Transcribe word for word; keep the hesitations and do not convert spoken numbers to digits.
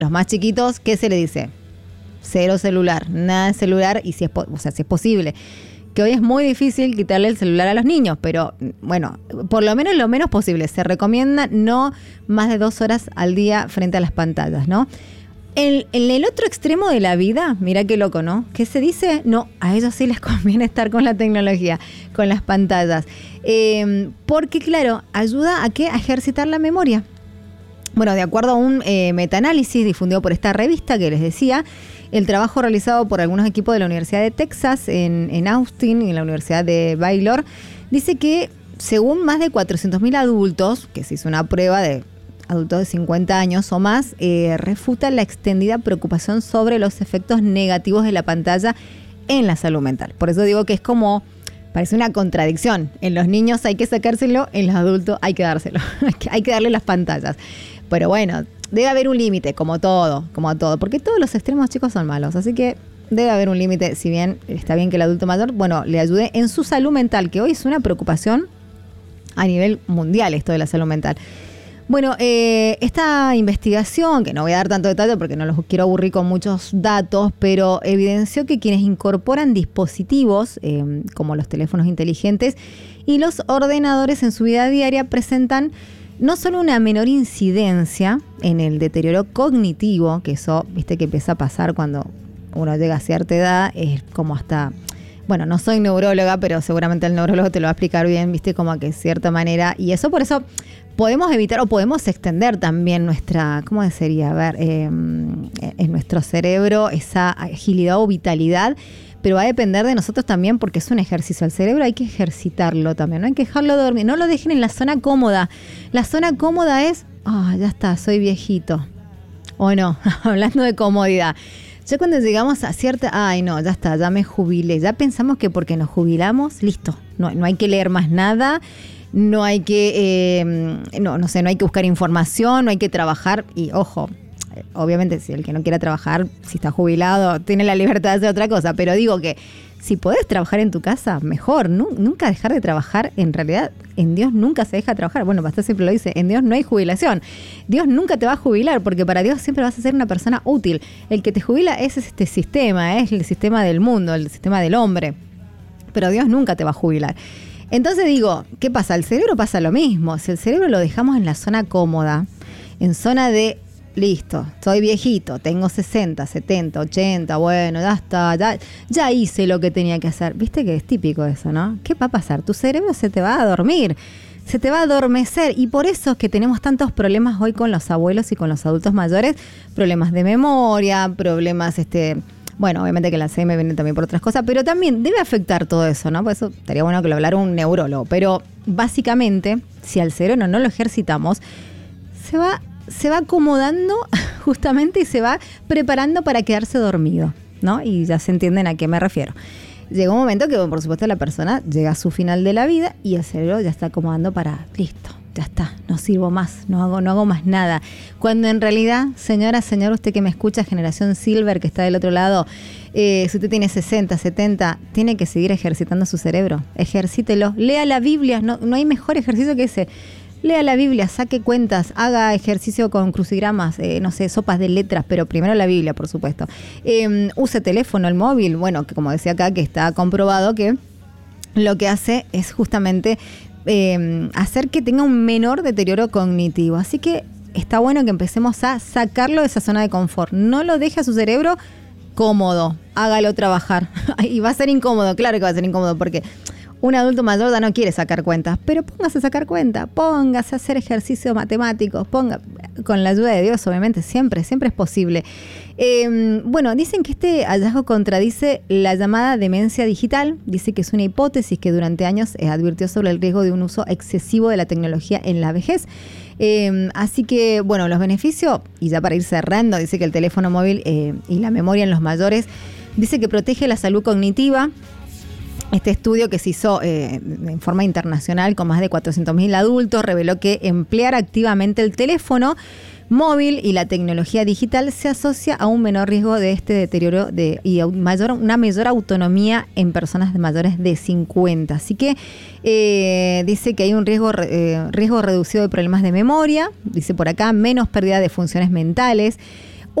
los más chiquitos, ¿qué se le dice? Cero celular, nada de celular, y si es, o sea, si es posible. Que hoy es muy difícil quitarle el celular a los niños, pero bueno, por lo menos lo menos posible. Se recomienda no más de dos horas al día frente a las pantallas, ¿no? En, en el otro extremo de la vida, mira qué loco, ¿no? ¿Qué se dice? No, a ellos sí les conviene estar con la tecnología, con las pantallas. Eh, porque, claro, ayuda a ¿qué? A ejercitar la memoria. Bueno, de acuerdo a un eh, metaanálisis difundido por esta revista que les decía, el trabajo realizado por algunos equipos de la Universidad de Texas en, en Austin y en la Universidad de Baylor, dice que según más de cuatrocientos mil adultos, que se hizo una prueba de adultos de cincuenta años o más, eh, refuta la extendida preocupación sobre los efectos negativos de la pantalla en la salud mental. Por eso digo que es como, parece una contradicción. En los niños hay que sacárselo, en los adultos hay que dárselo. Hay que darle las pantallas. Pero bueno, debe haber un límite, como todo, como todo. Porque todos los extremos, chicos, son malos. Así que debe haber un límite, si bien está bien que el adulto mayor, bueno, le ayude en su salud mental, que hoy es una preocupación a nivel mundial esto de la salud mental. Bueno, eh, esta investigación, que no voy a dar tanto detalle porque no los quiero aburrir con muchos datos, pero evidenció que quienes incorporan dispositivos eh, como los teléfonos inteligentes y los ordenadores en su vida diaria presentan no solo una menor incidencia en el deterioro cognitivo, que eso, viste, que empieza a pasar cuando uno llega a cierta edad, es como hasta... Bueno, no soy neuróloga, pero seguramente el neurólogo te lo va a explicar bien, viste, como que de cierta manera. Y eso por eso podemos evitar o podemos extender también nuestra, ¿cómo sería? A ver, eh, en nuestro cerebro esa agilidad o vitalidad, pero va a depender de nosotros también porque es un ejercicio. El cerebro hay que ejercitarlo también, no hay que dejarlo dormir, no lo dejen en la zona cómoda. La zona cómoda es, ah, oh, ya está, soy viejito. O no, hablando de comodidad. Ya cuando llegamos a cierta, ay no, ya está, ya me jubilé, ya pensamos que porque nos jubilamos, listo, no, no hay que leer más nada, no hay que, eh, no, no sé, no hay que buscar información, no hay que trabajar y ojo, obviamente si el que no quiera trabajar, si está jubilado, tiene la libertad de hacer otra cosa, pero digo que si podés trabajar en tu casa, mejor. Nunca dejar de trabajar. En realidad, en Dios nunca se deja de trabajar. Bueno, Pastor siempre lo dice, en Dios no hay jubilación. Dios nunca te va a jubilar, porque para Dios siempre vas a ser una persona útil. El que te jubila es este sistema, es el sistema del mundo, el sistema del hombre. Pero Dios nunca te va a jubilar. Entonces digo, ¿qué pasa? Al cerebro pasa lo mismo. Si el cerebro lo dejamos en la zona cómoda, en zona de... Listo, soy viejito, tengo sesenta, setenta, ochenta, bueno, ya está, ya, ya hice lo que tenía que hacer. Viste que es típico eso, ¿no? ¿Qué va a pasar? Tu cerebro se te va a dormir, se te va a adormecer y por eso es que tenemos tantos problemas hoy con los abuelos y con los adultos mayores, problemas de memoria, problemas, este, bueno, obviamente que el Alzheimer viene también por otras cosas, pero también debe afectar todo eso, ¿no? Por eso estaría bueno que lo hablara un neurólogo, pero básicamente, si al cerebro no lo ejercitamos, se va se va acomodando justamente y se va preparando para quedarse dormido, ¿no? Y ya se entienden a qué me refiero. Llega un momento que, por supuesto, la persona llega a su final de la vida y el cerebro ya está acomodando para, listo, ya está, no sirvo más, no hago, no hago más nada. Cuando en realidad, señora, señor, usted que me escucha, generación Silver, que está del otro lado, eh, si usted tiene sesenta, setenta, tiene que seguir ejercitando su cerebro. Ejercítelo, lea la Biblia, no, no hay mejor ejercicio que ese. Lea la Biblia, saque cuentas, haga ejercicio con crucigramas, eh, no sé, sopas de letras, pero primero la Biblia, por supuesto. Eh, use teléfono, el móvil, bueno, que como decía acá, que está comprobado que lo que hace es justamente eh, hacer que tenga un menor deterioro cognitivo. Así que está bueno que empecemos a sacarlo de esa zona de confort. No lo deje a su cerebro cómodo, hágalo trabajar. Y va a ser incómodo, claro que va a ser incómodo, porque... un adulto mayor ya no quiere sacar cuentas, pero póngase a sacar cuentas, póngase a hacer ejercicios matemáticos, ponga, con la ayuda de Dios, obviamente, siempre, siempre es posible. Eh, bueno, dicen que este hallazgo contradice la llamada demencia digital, dice que es una hipótesis que durante años eh, advirtió sobre el riesgo de un uso excesivo de la tecnología en la vejez. Eh, así que, bueno, los beneficios, y ya para ir cerrando, dice que el teléfono móvil eh, y la memoria en los mayores, dice que protege la salud cognitiva. Este estudio que se hizo eh, en forma internacional con más de cuatrocientos mil adultos reveló que emplear activamente el teléfono móvil y la tecnología digital se asocia a un menor riesgo de este deterioro de, y a un mayor, una mayor autonomía en personas mayores de cincuenta. Así que eh, dice que hay un riesgo, eh, riesgo reducido de problemas de memoria, dice por acá, menos pérdida de funciones mentales,